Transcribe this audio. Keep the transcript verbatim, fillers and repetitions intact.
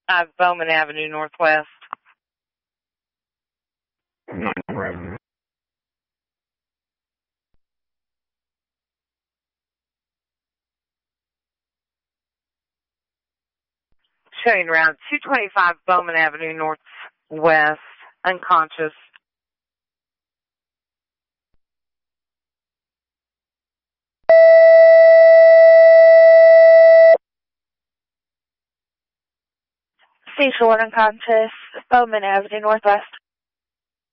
Uh, Bowman Avenue Northwest. Showing around two twenty-five Bowman Avenue Northwest, unconscious. Station one unconscious, Bowman Avenue Northwest.